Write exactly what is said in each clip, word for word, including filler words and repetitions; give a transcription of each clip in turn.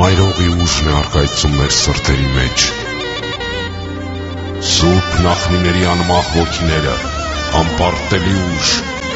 Մայրողի ուժն է արկայծում մեր սրտերի մեջ։ Սուրբ նախնիների անմահ ոգիները, անպարտելի ուժ,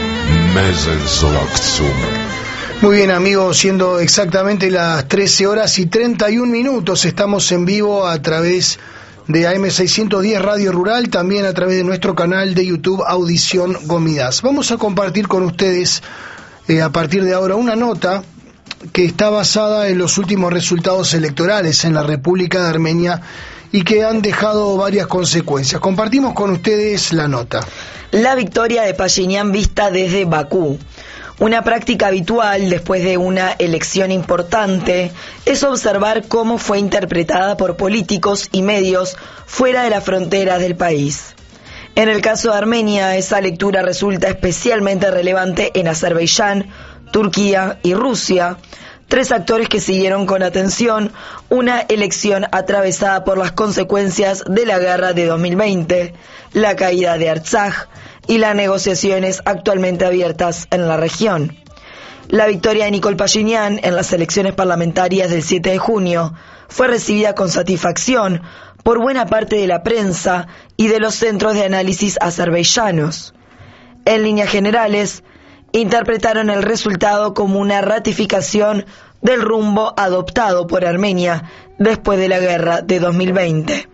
մեզ են զորակցում։ Muy bien, amigos, siendo exactamente las trece horas y treinta y un minutos, estamos en vivo a través de A M seiscientos diez Radio Rural, también a través de nuestro canal de YouTube Audición Gomidas. Vamos a compartir con ustedes eh, a partir de ahora una nota que está basada en los últimos resultados electorales en la República de Armenia y que han dejado varias consecuencias. Compartimos con ustedes la nota. La victoria de Pashinyan vista desde Bakú. Una práctica habitual después de una elección importante es observar cómo fue interpretada por políticos y medios fuera de las fronteras del país. En el caso de Armenia, esa lectura resulta especialmente relevante en Azerbaiyán, Turquía y Rusia, tres actores que siguieron con atención una elección atravesada por las consecuencias de la guerra de dos mil veinte, la caída de Artsaj y las negociaciones actualmente abiertas en la región. La victoria de Nikol Pashinyan en las elecciones parlamentarias del siete de junio fue recibida con satisfacción por buena parte de la prensa y de los centros de análisis azerbaiyanos. En líneas generales, interpretaron el resultado como una ratificación del rumbo adoptado por Armenia después de la guerra de dos mil veinte.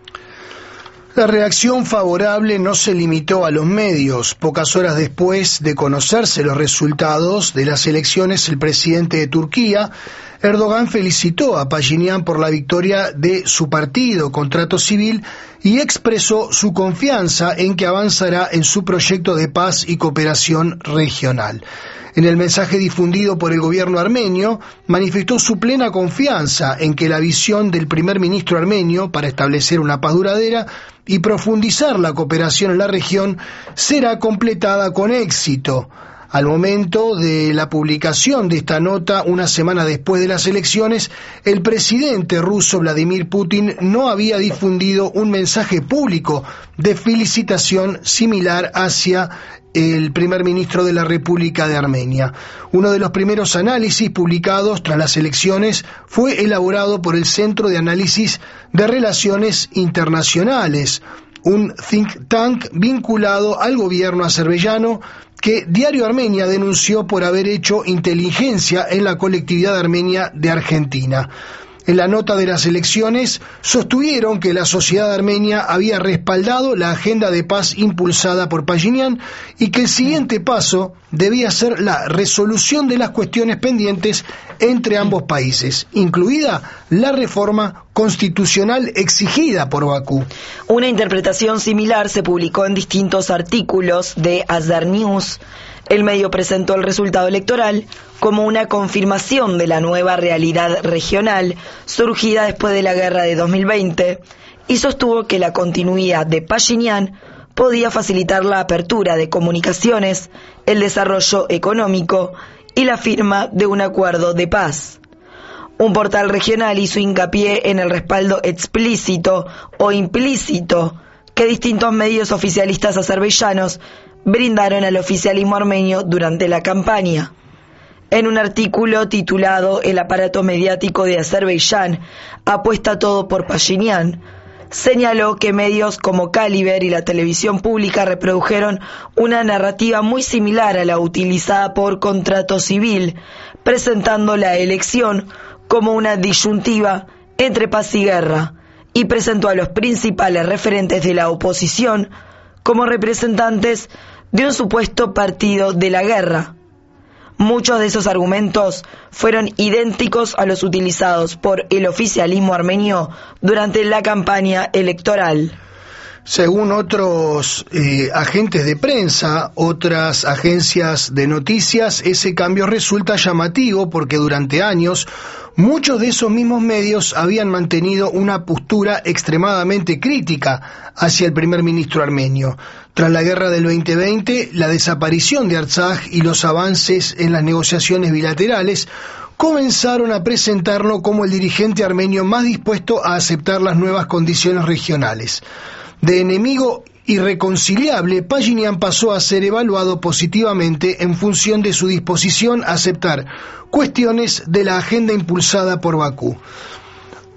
La reacción favorable no se limitó a los medios. Pocas horas después de conocerse los resultados de las elecciones, el presidente de Turquía, Erdogan, felicitó a Pashinyan por la victoria de su partido, Contrato Civil, y expresó su confianza en que avanzará en su proyecto de paz y cooperación regional. En el mensaje difundido por el gobierno armenio, manifestó su plena confianza en que la visión del primer ministro armenio para establecer una paz duradera y profundizar la cooperación en la región será completada con éxito. Al momento de la publicación de esta nota, una semana después de las elecciones, el presidente ruso Vladimir Putin no había difundido un mensaje público de felicitación similar hacia el primer ministro de la República de Armenia. Uno de los primeros análisis publicados tras las elecciones fue elaborado por el Centro de Análisis de Relaciones Internacionales, un think tank vinculado al gobierno azerbaiyano que Diario Armenia denunció por haber hecho inteligencia en la colectividad armenia de Argentina. En la nota de las elecciones sostuvieron que la sociedad armenia había respaldado la agenda de paz impulsada por Pashinyan y que el siguiente paso debía ser la resolución de las cuestiones pendientes entre ambos países, incluida la reforma constitucional exigida por Bakú. Una interpretación similar se publicó en distintos artículos de Azer News. El medio presentó el resultado electoral como una confirmación de la nueva realidad regional surgida después de la guerra de dos mil veinte y sostuvo que la continuidad de Pashinyan podía facilitar la apertura de comunicaciones, el desarrollo económico y la firma de un acuerdo de paz. Un portal regional hizo hincapié en el respaldo explícito o implícito que distintos medios oficialistas azerbaiyanos brindaron al oficialismo armenio durante la campaña. En un artículo titulado El aparato mediático de Azerbaiyán apuesta todo por Pashinyan, señaló que medios como Caliber y la televisión pública reprodujeron una narrativa muy similar a la utilizada por Contrato Civil, presentando la elección como una disyuntiva entre paz y guerra, y presentó a los principales referentes de la oposición como representantes de un supuesto partido de la guerra. Muchos de esos argumentos fueron idénticos a los utilizados por el oficialismo armenio durante la campaña electoral. Según otros eh, agentes de prensa, otras agencias de noticias, ese cambio resulta llamativo porque durante años muchos de esos mismos medios habían mantenido una postura extremadamente crítica hacia el primer ministro armenio. Tras la guerra del veinte veinte, la desaparición de Artsaj y los avances en las negociaciones bilaterales comenzaron a presentarlo como el dirigente armenio más dispuesto a aceptar las nuevas condiciones regionales. De enemigo irreconciliable, Pashinyan pasó a ser evaluado positivamente en función de su disposición a aceptar cuestiones de la agenda impulsada por Bakú.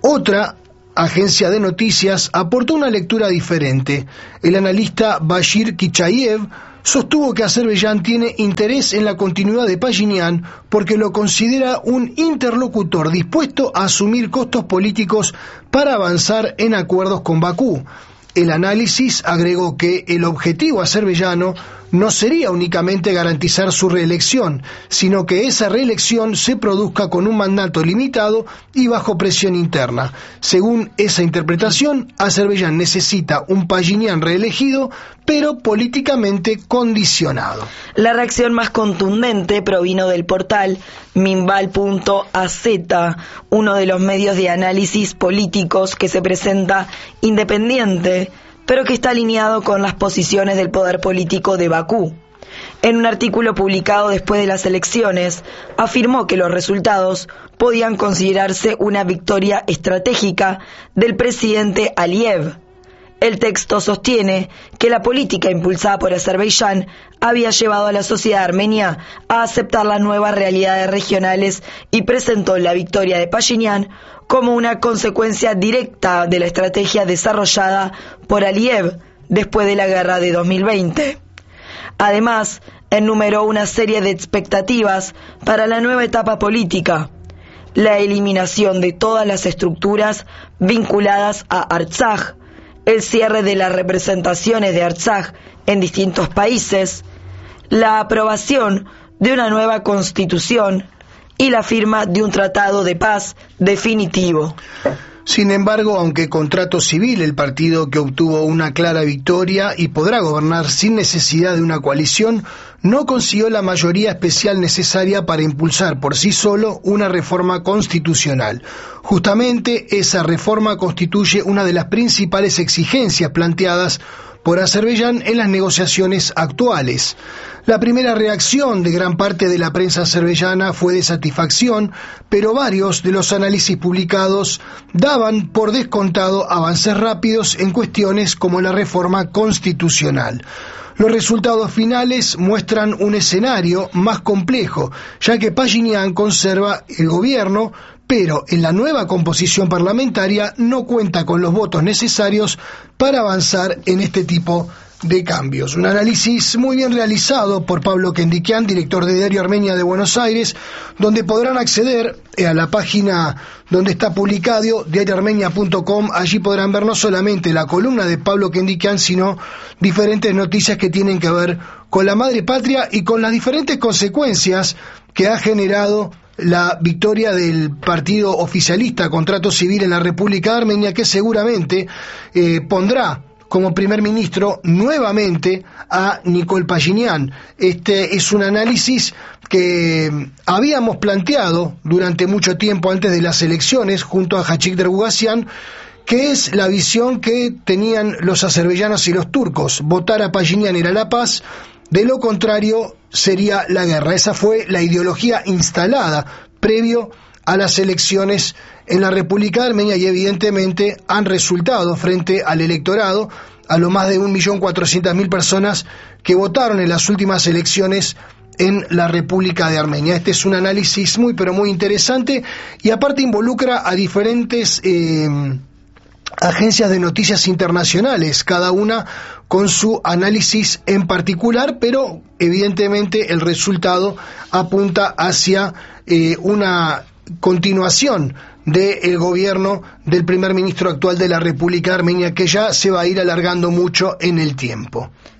Otra agencia de noticias aportó una lectura diferente. El analista Bashir Kichayev sostuvo que Azerbaiyán tiene interés en la continuidad de Pashinyan porque lo considera un interlocutor dispuesto a asumir costos políticos para avanzar en acuerdos con Bakú. El análisis agregó que el objetivo azerbaiyano no sería únicamente garantizar su reelección, sino que esa reelección se produzca con un mandato limitado y bajo presión interna. Según esa interpretación, Azerbaiyán necesita un Pashinyan reelegido, pero políticamente condicionado. La reacción más contundente provino del portal Minval punto a zeta, uno de los medios de análisis políticos que se presenta independiente, pero que está alineado con las posiciones del poder político de Bakú. En un artículo publicado después de las elecciones, afirmó que los resultados podían considerarse una victoria estratégica del presidente Aliyev. El texto sostiene que la política impulsada por Azerbaiyán había llevado a la sociedad armenia a aceptar las nuevas realidades regionales y presentó la victoria de Pashinyan como una consecuencia directa de la estrategia desarrollada por Aliyev después de la guerra de dos mil veinte. Además, enumeró una serie de expectativas para la nueva etapa política: la eliminación de todas las estructuras vinculadas a Artsaj, el cierre de las representaciones de Artsaj en distintos países, la aprobación de una nueva constitución y la firma de un tratado de paz definitivo. Sin embargo, aunque con trato civil el partido que obtuvo una clara victoria y podrá gobernar sin necesidad de una coalición, no consiguió la mayoría especial necesaria para impulsar por sí solo una reforma constitucional. Justamente esa reforma constituye una de las principales exigencias planteadas por Azerbaiyán en las negociaciones actuales. La primera reacción de gran parte de la prensa azerbaiyana fue de satisfacción, pero varios de los análisis publicados daban por descontado avances rápidos en cuestiones como la reforma constitucional. Los resultados finales muestran un escenario más complejo, ya que Pashinyan conserva el gobierno, pero en la nueva composición parlamentaria no cuenta con los votos necesarios para avanzar en este tipo de cambios. Un análisis muy bien realizado por Pablo Kendikian, director de Diario Armenia de Buenos Aires, donde podrán acceder a la página donde está publicado, diario armenia punto com. Allí podrán ver no solamente la columna de Pablo Kendikian, sino diferentes noticias que tienen que ver con la madre patria y con las diferentes consecuencias que ha generado la victoria del partido oficialista Contrato Civil en la República de Armenia, que seguramente eh, pondrá como primer ministro nuevamente a Nikol Pashinyan. Este es un análisis que habíamos planteado durante mucho tiempo antes de las elecciones junto a Hachik Dergugasyan, que es la visión que tenían los azerbaiyanos y los turcos. Votar a Pashinyan era la paz, de lo contrario sería la guerra. Esa fue la ideología instalada previo a las elecciones en la República de Armenia y evidentemente han resultado frente al electorado, a lo más de un millón cuatrocientas mil personas que votaron en las últimas elecciones en la República de Armenia. Este es un análisis muy pero muy interesante y aparte involucra a diferentes eh, agencias de noticias internacionales, cada una con su análisis en particular, pero evidentemente el resultado apunta hacia eh, una continuación del gobierno del primer ministro actual de la República Armenia, que ya se va a ir alargando mucho en el tiempo.